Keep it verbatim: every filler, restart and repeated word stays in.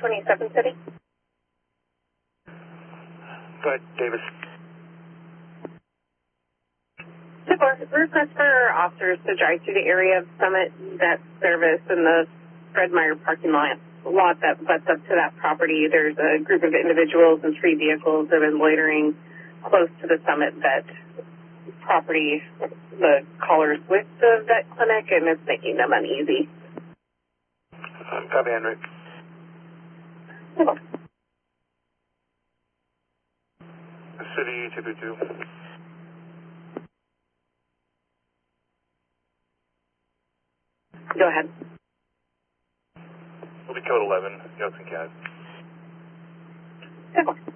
twenty-seven City. Go ahead, Davis. Request for officers to drive through the area of Summit Debt Service and the Fred Meyer parking lot, lot that butts up to that property. There's a group of individuals and three vehicles that have been loitering close to the Summit Vet property. The caller's with the vet clinic, and it's making them uneasy. Copy, Henry. City two two two. Go ahead. Will be code eleven, Yotes and Cat. Good one.